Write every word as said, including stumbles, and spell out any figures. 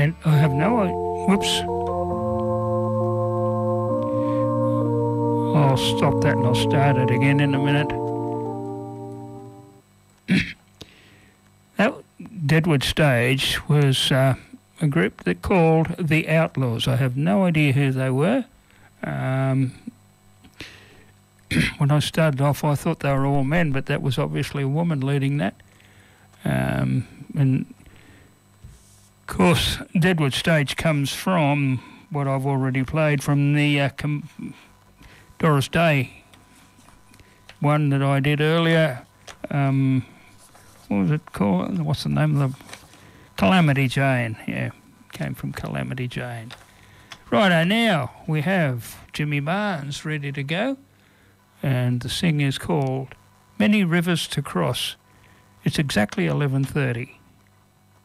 And I have no idea. Whoops. I'll stop that and I'll start it again in a minute. That Deadwood Stage was uh, a group that called The Outlaws. I have no idea who they were. Um, when I started off, I thought they were all men, but that was obviously a woman leading that. Um, and, of course, Deadwood Stage comes from what I've already played from the uh, com- Doris Day one that I did earlier. Um, what was it called? What's the name of the... Calamity Jane. Yeah, came from Calamity Jane. Righto, now we have Jimmy Barnes ready to go. And the sing is called Many Rivers to Cross. It's exactly eleven thirty.